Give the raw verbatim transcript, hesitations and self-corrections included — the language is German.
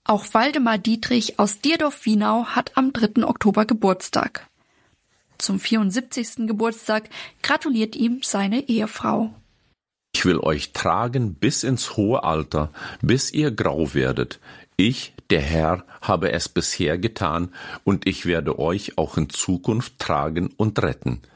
Auch Waldemar Dietrich aus Dierdorf-Wienau hat am dritten Oktober Geburtstag. Zum vierundsiebzigsten Geburtstag gratuliert ihm seine Ehefrau. Ich will euch tragen bis ins hohe Alter, bis ihr grau werdet. Ich, der Herr, habe es bisher getan, und ich werde euch auch in Zukunft tragen und retten.